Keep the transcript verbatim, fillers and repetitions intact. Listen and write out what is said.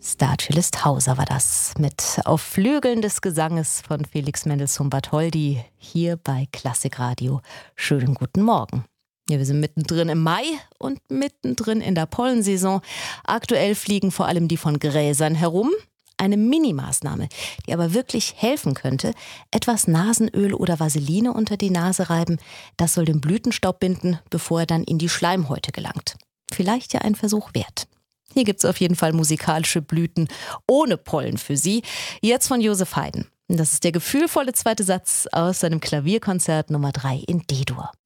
Starcellist Hauser war das mit Auf Flügeln des Gesanges von Felix Mendelssohn Bartholdy hier bei Klassikradio. Schönen guten Morgen. Ja, wir sind mittendrin im Mai und mittendrin in der Pollensaison. Aktuell fliegen vor allem die von Gräsern herum. Eine Minimaßnahme, die aber wirklich helfen könnte: etwas Nasenöl oder Vaseline unter die Nase reiben. Das soll den Blütenstaub binden, bevor er dann in die Schleimhäute gelangt. Vielleicht ja ein Versuch wert. Hier gibt es auf jeden Fall musikalische Blüten ohne Pollen für Sie. Jetzt von Joseph Haydn. Das ist der gefühlvolle zweite Satz aus seinem Klavierkonzert Nummer drei in D-Dur.